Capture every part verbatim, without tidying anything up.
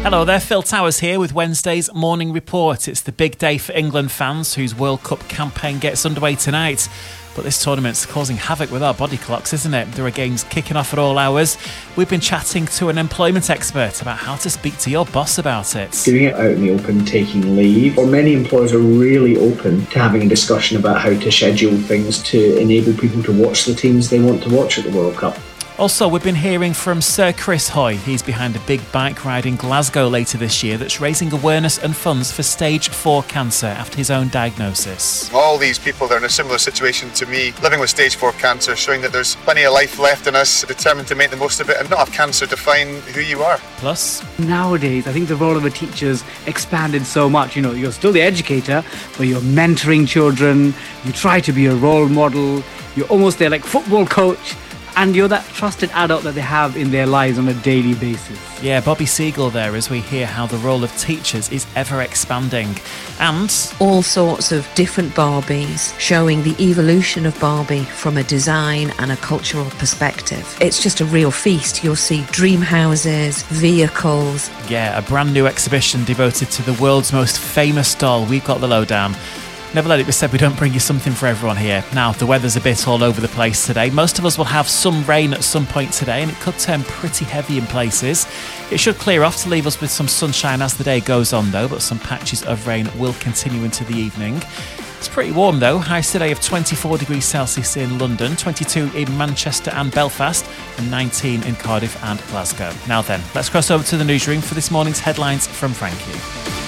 Hello there, Phil Towers here with Wednesday's Morning Report. It's the big day for England fans whose World Cup campaign gets underway tonight. But this tournament's causing havoc with our body clocks, isn't it? There are games kicking off at all hours. We've been chatting to an employment expert about how to speak to your boss about it. Doing it out in the open, taking leave, or many employers are really open to having a discussion about how to schedule things to enable people to watch the teams they want to watch at the World Cup. Also, we've been hearing from Sir Chris Hoy. He's behind a big bike ride in Glasgow later this year that's raising awareness and funds for stage four cancer after his own diagnosis. All these people that are in a similar situation to me, living with stage four cancer, showing that there's plenty of life left in us, determined to make the most of it and not have cancer define who you are. Plus, nowadays, I think the role of a teacher's expanded so much. You know, you're still the educator, but you're mentoring children, you try to be a role model, you're almost their like football coach, and you're that trusted adult that they have in their lives on a daily basis. Yeah, Bobby Seagull there as we hear how the role of teachers is ever expanding. And all sorts of different Barbies showing the evolution of Barbie from a design and a cultural perspective. It's just a real feast. You'll see dream houses, vehicles. Yeah, a brand new exhibition devoted to the world's most famous doll. We've got the lowdown. Never let it be said we don't bring you something for everyone here. Now, the weather's a bit all over the place today. Most of us will have some rain at some point today, and it could turn pretty heavy in places. It should clear off to leave us with some sunshine as the day goes on, though, but some patches of rain will continue into the evening. It's pretty warm, though. Highs today of twenty-four degrees Celsius in London, twenty-two in Manchester and Belfast, and nineteen in Cardiff and Glasgow. Now then, let's cross over to the newsroom for this morning's headlines from Frankie.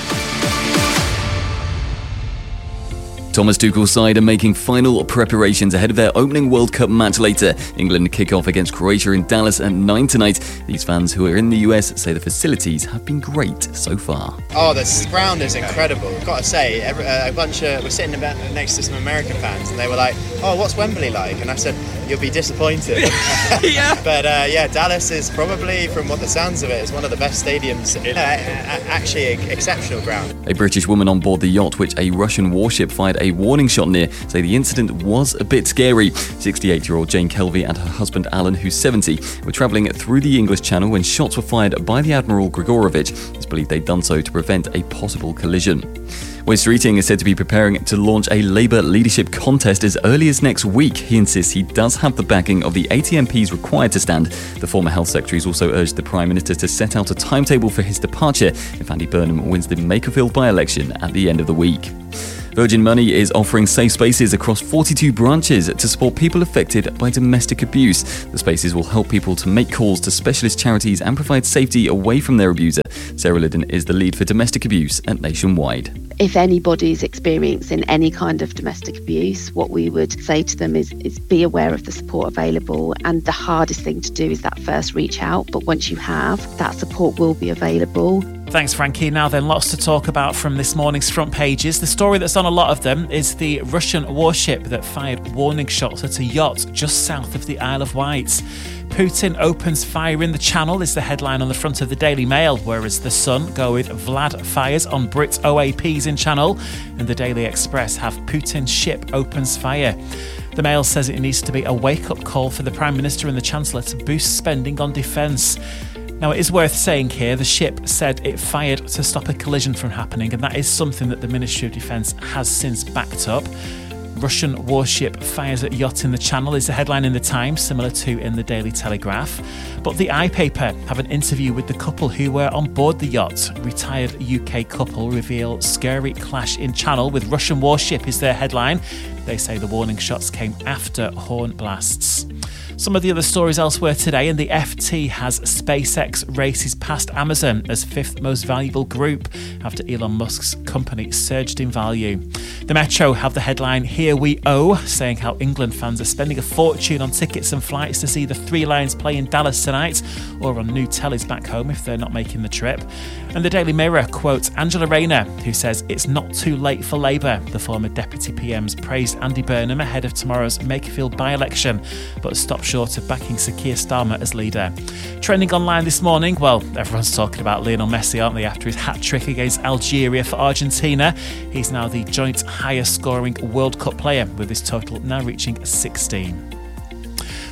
Thomas Tuchel's side are making final preparations ahead of their opening World Cup match later. England kick off against Croatia in Dallas at nine tonight. These fans who are in the U S say the facilities have been great so far. Oh, the ground is incredible. I've got to say, every, uh, a bunch of we're sitting about next to some American fans, and they were like, "Oh, what's Wembley like?" And I said, "You'll be disappointed." yeah. But uh, yeah, Dallas is probably, from what the sounds of it, is one of the best stadiums. Uh, actually, an exceptional ground. A British woman on board the yacht which a Russian warship fired a warning shot near say the incident was a bit scary. sixty-eight-year-old Jane Kelvey and her husband Alan, who's seventy, were travelling through the English Channel when shots were fired by the Admiral Grigorovich. It's believed they'd done so to prevent a possible collision. Wes Streeting is said to be preparing to launch a Labour leadership contest as early as next week. He insists he does have the backing of the eighty M Ps required to stand. The former Health Secretary has also urged the Prime Minister to set out a timetable for his departure if Andy Burnham wins the Makerfield by-election at the end of the week. Virgin Money is offering safe spaces across forty-two branches to support people affected by domestic abuse. The spaces will help people to make calls to specialist charities and provide safety away from their abuser. Sarah Liddon is the lead for domestic abuse at Nationwide. If anybody is experiencing any kind of domestic abuse, what we would say to them is, is be aware of the support available. And the hardest thing to do is that first reach out. But once you have, that support will be available. Thanks, Frankie. Now then, lots to talk about from this morning's front pages. The story that's on a lot of them is the Russian warship that fired warning shots at a yacht just south of the Isle of Wight. Putin opens fire in the Channel is the headline on the front of the Daily Mail, whereas The Sun go with Vlad fires on Brit O A Ps in Channel, and the Daily Express have Putin's ship opens fire. The Mail says it needs to be a wake-up call for the Prime Minister and the Chancellor to boost spending on defence. Now, it is worth saying here, the ship said it fired to stop a collision from happening, and that is something that the Ministry of Defence has since backed up. Russian warship fires at yacht in the Channel is the headline in the Times, similar to in the Daily Telegraph. But the iPaper have an interview with the couple who were on board the yacht. Retired U K couple reveal scary clash in Channel with Russian warship is their headline. They say the warning shots came after horn blasts. Some of the other stories elsewhere today, and the F T has SpaceX races past Amazon as fifth most valuable group after Elon Musk's company surged in value. The Metro have the headline, Here We Owe, saying how England fans are spending a fortune on tickets and flights to see the Three Lions play in Dallas tonight, or on new tellies back home if they're not making the trip. And the Daily Mirror quotes Angela Rayner, who says it's not too late for Labour. The former Deputy P M's praised Andy Burnham ahead of tomorrow's Makerfield by-election, but stopped short of backing Sir Keir Starmer as leader. Trending online this morning, well, everyone's talking about Lionel Messi, aren't they, after his hat-trick against Algeria for Argentina. He's now the joint highest scoring World Cup player, with his total now reaching sixteen.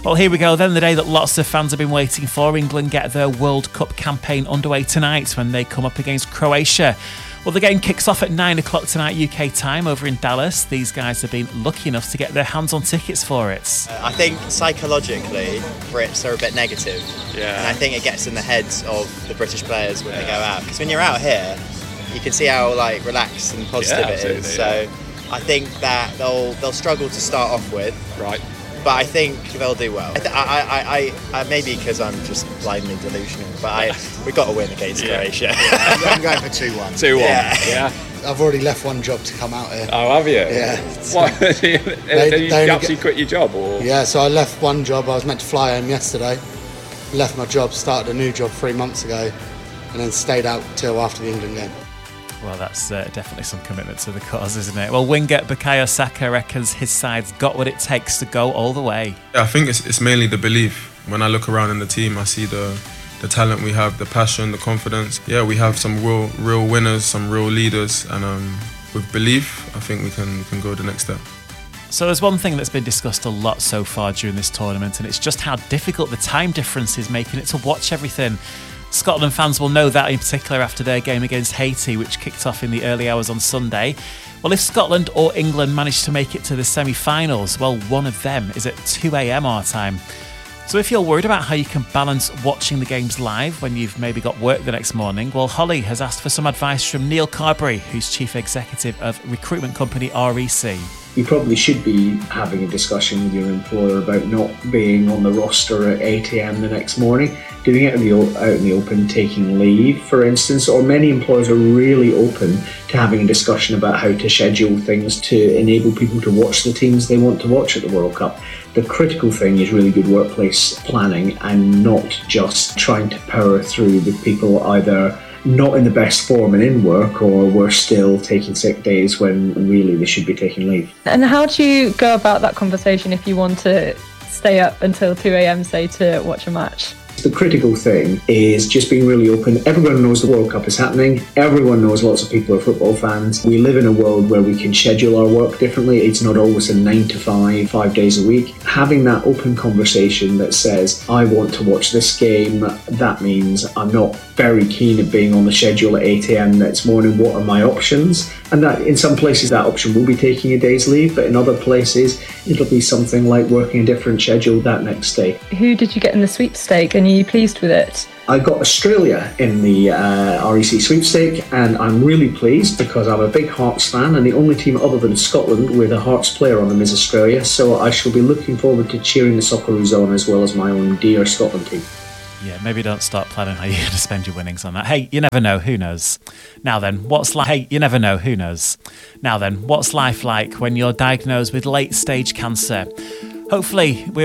Well, here we go then, the day that lots of fans have been waiting for. England get their World Cup campaign underway tonight when they come up against Croatia. Well, the game kicks off at nine o'clock tonight U K time over in Dallas. These guys have been lucky enough to get their hands on tickets for it. Uh, I think psychologically Brits are a bit negative. Yeah. And I think it gets in the heads of the British players when yeah. they go out. Because when you're out here, you can see how like relaxed and positive yeah, it is. So yeah. I think that they'll they'll struggle to start off with. Right. But I think they'll do well. I, th- I, I, I, I maybe because I'm just blindly delusional, but I, we've got to win against yeah. Croatia. I'm going for two one. two one, yeah. yeah. I've already left one job to come out here. Oh, have you? Yeah. What? Did you they, they actually get... quit your job? Or? Yeah, so I left one job. I was meant to fly home yesterday. Left my job, started a new job three months ago, and then stayed out till after the England game. Well, that's uh, definitely some commitment to the cause, isn't it? Well, winger Bukayo Saka reckons his side's got what it takes to go all the way. Yeah, I think it's, it's mainly the belief. When I look around in the team, I see the the talent we have, the passion, the confidence. Yeah, we have some real real winners, some real leaders, and um, with belief, I think we can, we can go the next step. So there's one thing that's been discussed a lot so far during this tournament, and it's just how difficult the time difference is making it to watch everything. Scotland fans will know that in particular after their game against Haiti, which kicked off in the early hours on Sunday. Well, if Scotland or England manage to make it to the semi-finals, well, one of them is at two a.m. our time. So if you're worried about how you can balance watching the games live when you've maybe got work the next morning, well, Holly has asked for some advice from Neil Carberry, who's chief executive of recruitment company R E C. You probably should be having a discussion with your employer about not being on the roster at eight a.m. the next morning, doing it out in, the, out in the open, taking leave, for instance, or many employers are really open to having a discussion about how to schedule things to enable people to watch the teams they want to watch at the World Cup. The critical thing is really good workplace planning and not just trying to power through with people either not in the best form and in work, or we're still taking sick days when really they should be taking leave. And how do you go about that conversation if you want to stay up until two a.m, say, to watch a match? The critical thing is just being really open. Everyone knows the World Cup is happening. Everyone knows lots of people are football fans. We live in a world where we can schedule our work differently. It's not always a nine to five, five days a week. Having that open conversation that says, I want to watch this game, that means I'm not very keen at being on the schedule at eight a.m. next morning. What are my options? And that in some places that option will be taking a day's leave, but in other places it'll be something like working a different schedule that next day. Who did you get in the sweepstake, and are you pleased with it? I got Australia in the uh, R E C sweepstake, and I'm really pleased because I'm a big Hearts fan, and the only team other than Scotland with a Hearts player on them is Australia, so I shall be looking forward to cheering the Socceroos on as well as my own dear Scotland team. Yeah, maybe don't start planning how you're going to spend your winnings on that. Hey, you never know, who knows? Now then, what's life? Hey, you never know, who knows? Now then, what's life like when you're diagnosed with late-stage cancer? Hopefully, we